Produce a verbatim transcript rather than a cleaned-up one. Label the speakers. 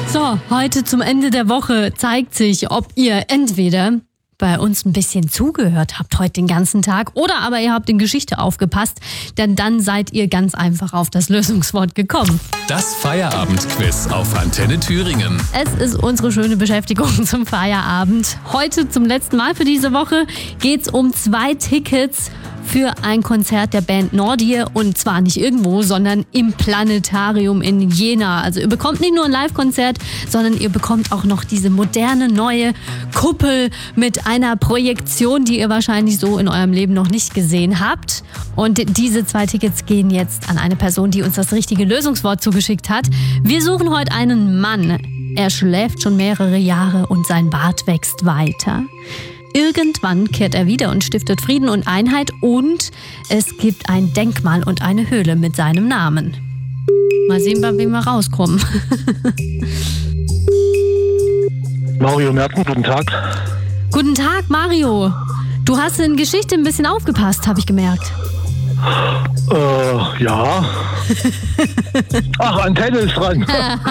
Speaker 1: So, heute zum Ende der Woche zeigt sich, ob ihr entweder bei uns ein bisschen zugehört habt heute den ganzen Tag oder aber ihr habt in Geschichte aufgepasst, denn dann seid ihr ganz einfach auf das Lösungswort gekommen.
Speaker 2: Das Feierabendquiz auf Antenne Thüringen.
Speaker 1: Es ist unsere schöne Beschäftigung zum Feierabend. Heute zum letzten Mal für diese Woche geht's um zwei Tickets für ein Konzert der Band Nordie und zwar nicht irgendwo, sondern im Planetarium in Jena. Also ihr bekommt nicht nur ein Live-Konzert, sondern ihr bekommt auch noch diese moderne neue Kuppel mit einer Projektion, die ihr wahrscheinlich so in eurem Leben noch nicht gesehen habt. Und diese zwei Tickets gehen jetzt an eine Person, die uns das richtige Lösungswort zugeschickt hat. Wir suchen heute einen Mann. Er schläft schon mehrere Jahre und sein Bart wächst weiter. Irgendwann kehrt er wieder und stiftet Frieden und Einheit und es gibt ein Denkmal und eine Höhle mit seinem Namen. Mal sehen, bei wem wir rauskommen.
Speaker 3: Mario Merten, guten Tag.
Speaker 1: Guten Tag, Mario. Du hast in Geschichte ein bisschen aufgepasst, habe ich gemerkt.
Speaker 3: Äh, ja. Ach, Antenne ist dran.